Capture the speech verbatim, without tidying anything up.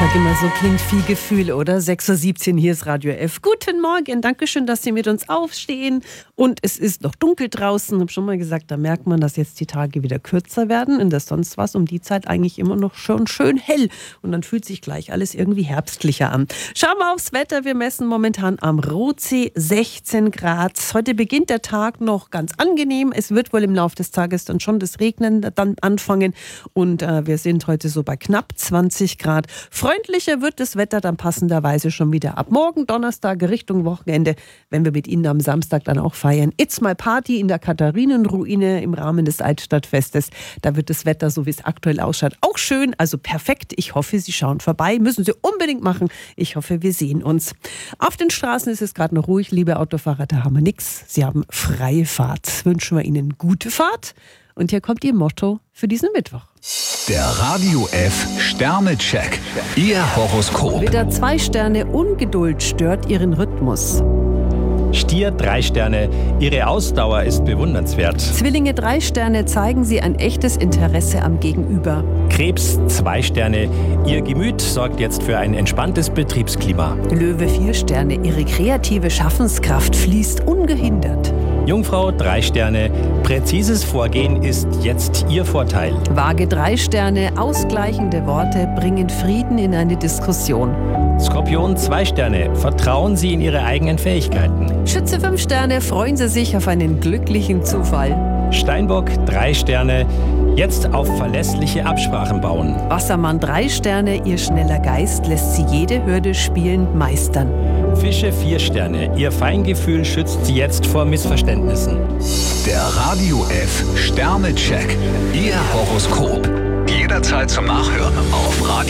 sag immer, so klingt viel Gefühl, oder? sechs Uhr siebzehn, hier ist Radio F. Guten Morgen, Dankeschön, dass Sie mit uns aufstehen. Und es ist noch dunkel draußen. Ich habe schon mal gesagt, da merkt man, dass jetzt die Tage wieder kürzer werden. Und das sonst was um die Zeit eigentlich immer noch schon schön hell. Und dann fühlt sich gleich alles irgendwie herbstlicher an. Schauen wir aufs Wetter. Wir messen momentan am Rotsee sechzehn Grad. Heute beginnt der Tag noch ganz angenehm. Es wird wohl im Laufe des Tages dann schon das Regnen dann anfangen. Und äh, wir sind heute so bei knapp zwanzig Grad. Freundlicher wird das Wetter dann passenderweise schon wieder ab morgen Donnerstag Richtung Wochenende, wenn wir mit Ihnen am Samstag dann auch feiern. It's My Party in der Katharinenruine im Rahmen des Altstadtfestes. Da wird das Wetter, so wie es aktuell ausschaut, auch schön, also perfekt. Ich hoffe, Sie schauen vorbei. Müssen Sie unbedingt machen. Ich hoffe, wir sehen uns. Auf den Straßen ist es gerade noch ruhig, liebe Autofahrer, da haben wir nichts. Sie haben freie Fahrt. Wünschen wir Ihnen gute Fahrt. Und hier kommt Ihr Motto für diesen Mittwoch. Der Radio F Sternecheck. Ihr Horoskop. Widder, zwei Sterne, Ungeduld stört Ihren Rhythmus. Stier, drei Sterne. Ihre Ausdauer ist bewundernswert. Zwillinge, drei Sterne, zeigen Sie ein echtes Interesse am Gegenüber. Krebs, zwei Sterne. Ihr Gemüt sorgt jetzt für ein entspanntes Betriebsklima. Löwe, vier Sterne, Ihre kreative Schaffenskraft fließt ungehindert. Jungfrau, drei Sterne. Präzises Vorgehen ist jetzt Ihr Vorteil. Waage, drei Sterne, ausgleichende Worte bringen Frieden in eine Diskussion. Skorpion, zwei Sterne. Vertrauen Sie in Ihre eigenen Fähigkeiten. Schütze, fünf Sterne, freuen Sie sich auf einen glücklichen Zufall. Steinbock, drei Sterne. Jetzt auf verlässliche Absprachen bauen. Wassermann, drei Sterne, Ihr schneller Geist lässt Sie jede Hürde spielend meistern. Fische, vier Sterne. Ihr Feingefühl schützt Sie jetzt vor Missverständnissen. Der Radio F Sternecheck. Ihr Horoskop. Jederzeit zum Nachhören auf Radio